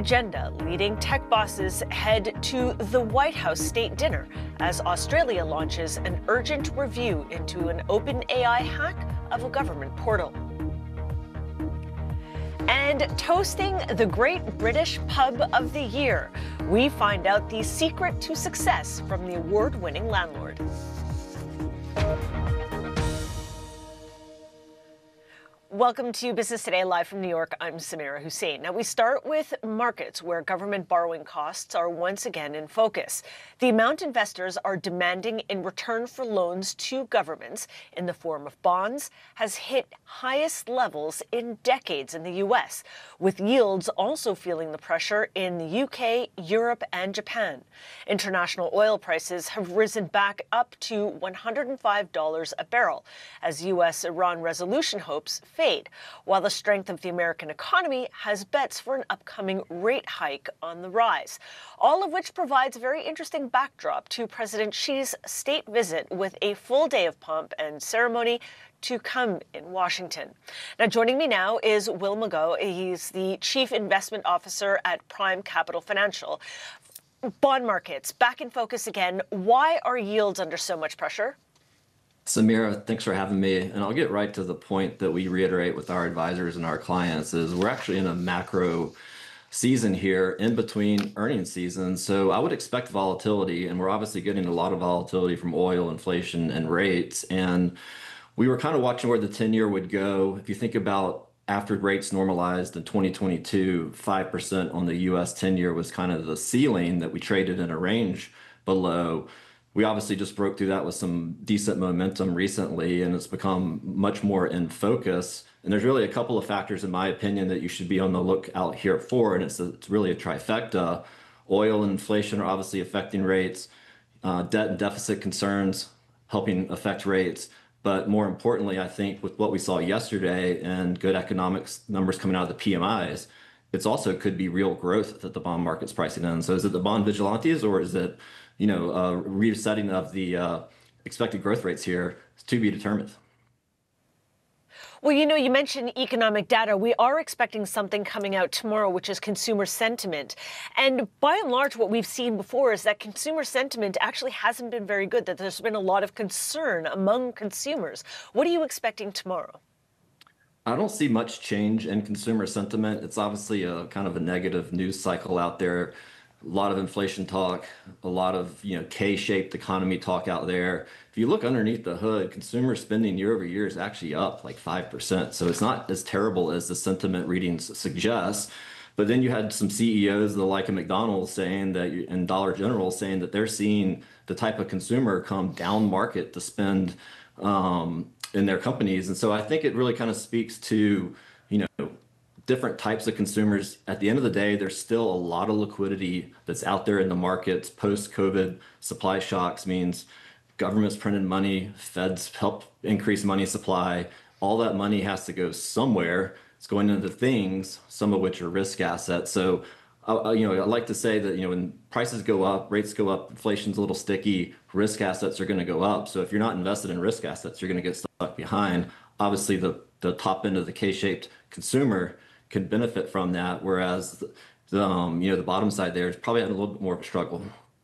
agenda, leading tech bosses head to the White House state dinner as Australia launches an urgent review into an OpenAI hack of a government portal. And toasting the Great British Pub of the Year, we find out the secret to success from the award-winning landlord. Welcome to Business Today, live from New York. I'm Samira Hussein. Now, we start with markets where government borrowing costs are once again in focus. The amount investors are demanding in return for loans to governments in the form of bonds has hit highest levels in decades in the U.S., with yields also feeling the pressure in the UK, Europe, and Japan. International oil prices have risen back up to $105 a barrel as U.S.-Iran resolution hopes fade, while the strength of the American economy has bets for an upcoming rate hike on the rise, all of which provides a very interesting backdrop to President Xi's state visit with a full day of pomp and ceremony to come in Washington. Now, joining me now is Will Mageau. He's the Chief Investment Officer at Prime Capital Financial. Bond markets back in focus again. Why are yields under so much pressure? Samira, thanks for having me. And I'll get right to the point that we reiterate with our advisors and our clients is we're actually in a macro season here in between earnings seasons. So I would expect volatility, and we're obviously getting a lot of volatility from oil, inflation, and rates. And we were kind of watching where the 10-year would go. If you think about after rates normalized in 2022, 5% on the US 10-year was kind of the ceiling that we traded in a range below. We obviously just broke through that with some decent momentum recently, and it's become much more in focus. And there's really a couple of factors, in my opinion, that you should be on the lookout here for, and it's really a trifecta. Oil and inflation are obviously affecting rates, debt and deficit concerns helping affect rates. But more importantly, I think with what we saw yesterday and good economics numbers coming out of the PMIs, it's also could be real growth that the bond market's pricing in. So is it the bond vigilantes, or is it resetting of the expected growth rates here to be determined? Well, you mentioned economic data. We are expecting something coming out tomorrow, which is consumer sentiment. And by and large, what we've seen before is that consumer sentiment actually hasn't been very good, that there's been a lot of concern among consumers. What are you expecting tomorrow? I don't see much change in consumer sentiment. It's obviously a kind of a negative news cycle out there. A lot of inflation talk, a lot of K-shaped economy talk out there. If you look underneath the hood, consumer spending year over year is actually up like 5%. So it's not as terrible as the sentiment readings suggest. But then you had some CEOs, the like of McDonald's, saying that, and Dollar General saying that they're seeing the type of consumer come down market to spend in their companies. And so I think it really kind of speaks to different types of consumers. At the end of the day, there's still a lot of liquidity that's out there in the markets. Post-COVID supply shocks means government's printing money, Feds help increase money supply. All that money has to go somewhere. It's going into things, some of which are risk assets. So, I like to say that, when prices go up, rates go up, inflation's a little sticky, risk assets are going to go up. So if you're not invested in risk assets, you're going to get stuck behind. Obviously, the top end of the K-shaped consumer can benefit from that, whereas the bottom side there is probably having a little bit more of a struggle.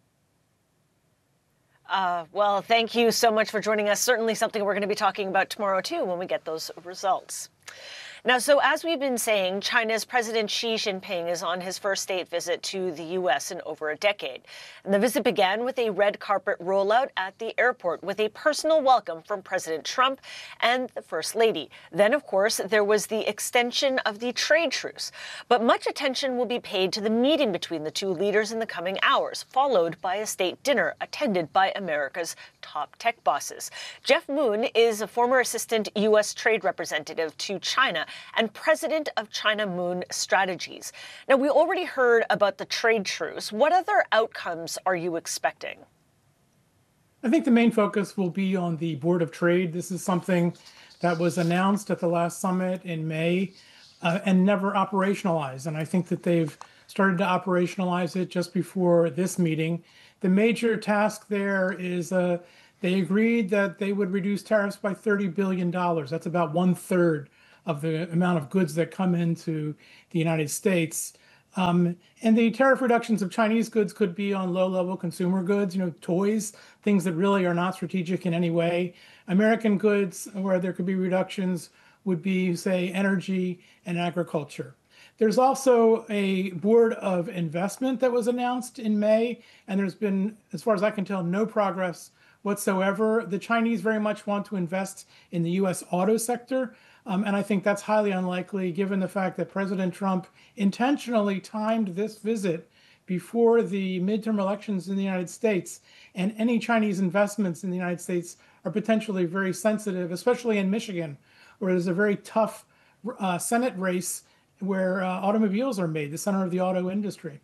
Well, thank you so much for joining us. Certainly something we're going to be talking about tomorrow, too, when we get those results. Now, so as we've been saying, China's President Xi Jinping is on his first state visit to the U.S. in over a decade. And the visit began with a red carpet rollout at the airport with a personal welcome from President Trump and the First Lady. Then, of course, there was the extension of the trade truce. But much attention will be paid to the meeting between the two leaders in the coming hours, followed by a state dinner attended by America's top tech bosses. Jeff Moon is a former assistant U.S. trade representative to China and president of China Moon Strategies. Now, we already heard about the trade truce. What other outcomes are you expecting? I think the main focus will be on the Board of Trade. This is something that was announced at the last summit in May and never operationalized. And I think that they've started to operationalize it just before this meeting. The major task there is they agreed that they would reduce tariffs by $30 billion. That's about 1/3 of the amount of goods that come into the United States. And the tariff reductions of Chinese goods could be on low-level consumer goods, toys, things that really are not strategic in any way. American goods, where there could be reductions, would be, say, energy and agriculture. There's also a board of investment that was announced in May, and there's been, as far as I can tell, no progress whatsoever. The Chinese very much want to invest in the US auto sector, and I think that's highly unlikely given the fact that President Trump intentionally timed this visit before the midterm elections in the United States, and any Chinese investments in the United States are potentially very sensitive, especially in Michigan, where there's a very tough Senate race where automobiles are made, the center of the auto industry.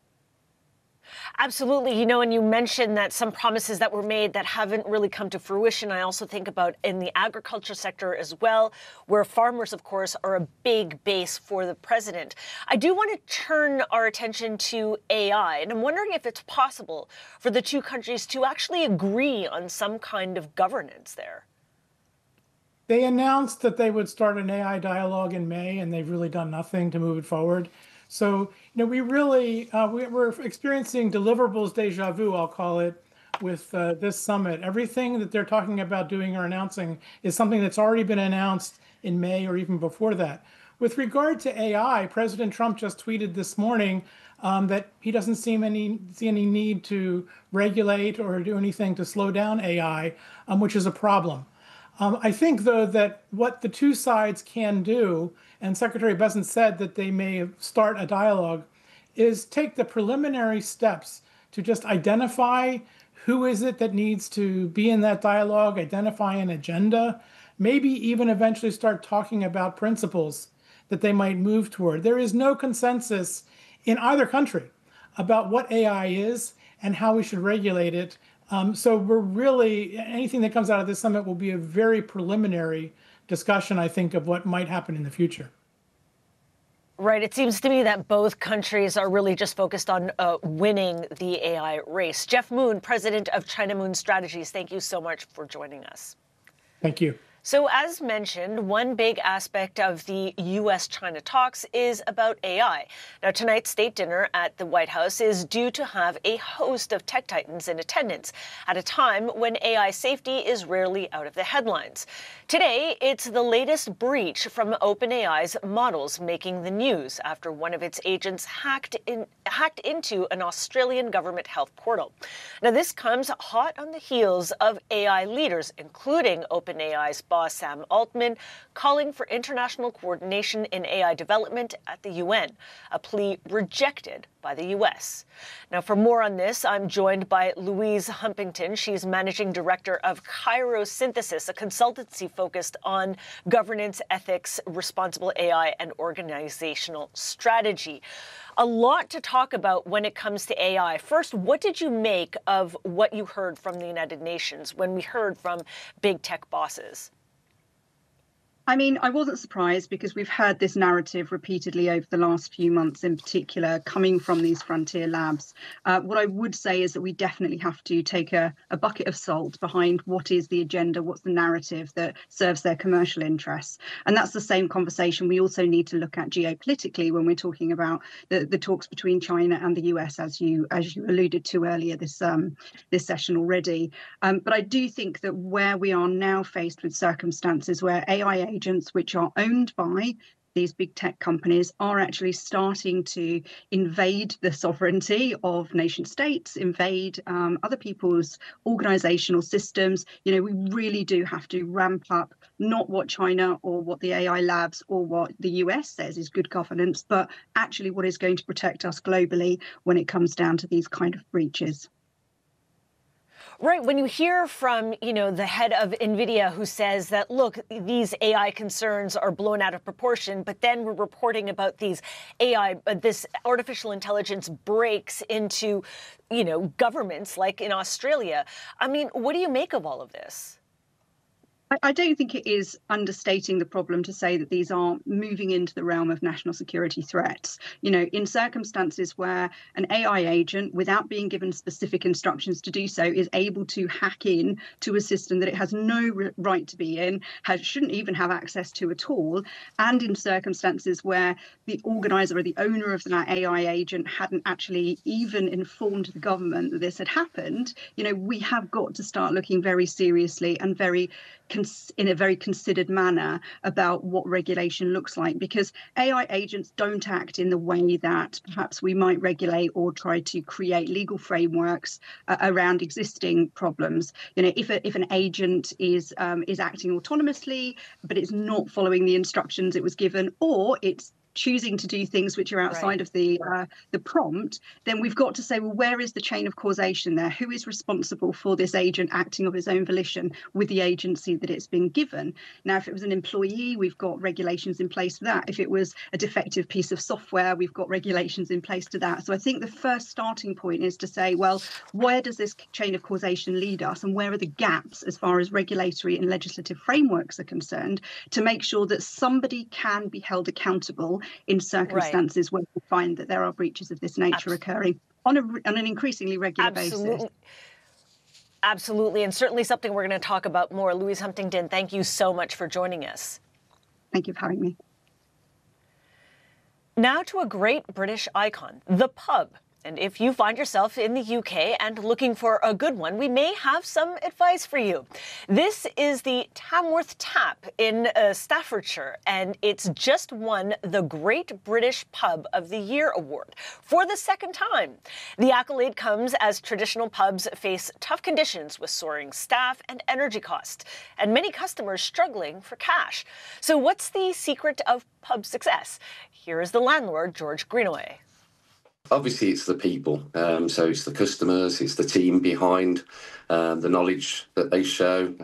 Absolutely. And you mentioned that some promises that were made that haven't really come to fruition. I also think about in the agriculture sector as well, where farmers, of course, are a big base for the president. I do want to turn our attention to AI, and I'm wondering if it's possible for the two countries to actually agree on some kind of governance there. They announced that they would start an AI dialogue in May, and they've really done nothing to move it forward. So, we're experiencing deliverables deja vu, I'll call it, with this summit. Everything that they're talking about doing or announcing is something that's already been announced in May or even before that. With regard to AI, President Trump just tweeted this morning that he doesn't see any need to regulate or do anything to slow down AI, which is a problem. I think, though, that what the two sides can do, and Secretary Bessent said that they may start a dialogue, is take the preliminary steps to just identify who is it that needs to be in that dialogue, identify an agenda, maybe even eventually start talking about principles that they might move toward. There is no consensus in either country about what AI is and how we should regulate it. So anything that comes out of this summit will be a very preliminary discussion, I think, of what might happen in the future. Right. It seems to me that both countries are really just focused on winning the AI race. Jeff Moon, president of China Moon Strategies, thank you so much for joining us. Thank you. So as mentioned, one big aspect of the U.S.-China talks is about AI. Now, tonight's state dinner at the White House is due to have a host of tech titans in attendance at a time when AI safety is rarely out of the headlines. Today, it's the latest breach from OpenAI's models making the news after one of its agents hacked into an Australian government health portal. Now, this comes hot on the heels of AI leaders, including OpenAI's boss Sam Altman, calling for international coordination in AI development at the UN, a plea rejected by the U.S. Now, for more on this, I'm joined by Louise Humpington. She's managing director of Cairo Synthesis, a consultancy focused on governance, ethics, responsible AI, and organizational strategy. A lot to talk about when it comes to AI. First, what did you make of what you heard from the United Nations when we heard from big tech bosses? I mean, I wasn't surprised because we've heard this narrative repeatedly over the last few months, in particular, coming from these frontier labs. What I would say is that we definitely have to take a bucket of salt behind what is the agenda, what's the narrative that serves their commercial interests. And that's the same conversation we also need to look at geopolitically when we're talking about the talks between China and the US, as you alluded to earlier this session already. But I do think that where we are now faced with circumstances where AI agents, which are owned by these big tech companies, are actually starting to invade the sovereignty of nation states, invade other people's organizational systems. We really do have to ramp up not what China or what the AI labs or what the US says is good governance, but actually what is going to protect us globally when it comes down to these kind of breaches. Right. When you hear from, the head of NVIDIA who says that, look, these AI concerns are blown out of proportion, but then we're reporting about these this artificial intelligence breaks into, governments like in Australia. I mean, what do you make of all of this? I don't think it is understating the problem to say that these are moving into the realm of national security threats. In circumstances where an AI agent, without being given specific instructions to do so, is able to hack in to a system that it has no right to be in, shouldn't even have access to at all, and in circumstances where the organizer or the owner of that AI agent hadn't actually even informed the government that this had happened, we have got to start looking very seriously and in a very considered manner about what regulation looks like, because AI agents don't act in the way that perhaps we might regulate or try to create legal frameworks around existing problems. If an agent is acting autonomously, but it's not following the instructions it was given, or it's choosing to do things which are outside of the prompt, then we've got to say, well, where is the chain of causation there? Who is responsible for this agent acting of its own volition with the agency that it's been given? Now, if it was an employee, we've got regulations in place for that. If it was a defective piece of software, we've got regulations in place to that. So I think the first starting point is to say, well, where does this chain of causation lead us, and where are the gaps as far as regulatory and legislative frameworks are concerned, to make sure that somebody can be held accountable in circumstances where we find that there are breaches of this nature occurring on an increasingly regular basis. Absolutely, and certainly something we're going to talk about more. Louise Huntington, thank you so much for joining us. Thank you for having me. Now to a great British icon, the pub. And if you find yourself in the UK and looking for a good one, we may have some advice for you. This is the Tamworth Tap in Staffordshire, and it's just won the Great British Pub of the Year award for the second time. The accolade comes as traditional pubs face tough conditions with soaring staff and energy costs, and many customers struggling for cash. So what's the secret of pub success? Here is the landlord, George Greenaway. Obviously, it's the people. So it's the customers, it's the team behind, the knowledge that they show.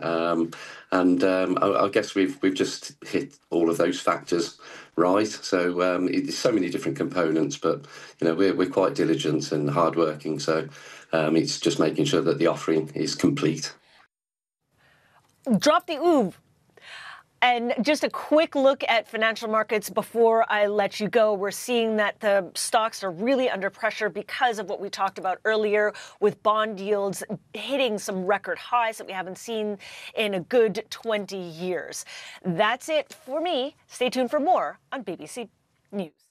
I guess we've just hit all of those factors right. So there's so many different components, but we're quite diligent and hardworking. So it's just making sure that the offering is complete. Drop the ooh. And just a quick look at financial markets before I let you go. We're seeing that the stocks are really under pressure because of what we talked about earlier, with bond yields hitting some record highs that we haven't seen in a good 20 years. That's it for me. Stay tuned for more on BBC News.